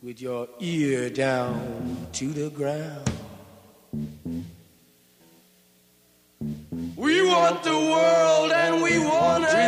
with your ear down to the ground. We want the world and we want it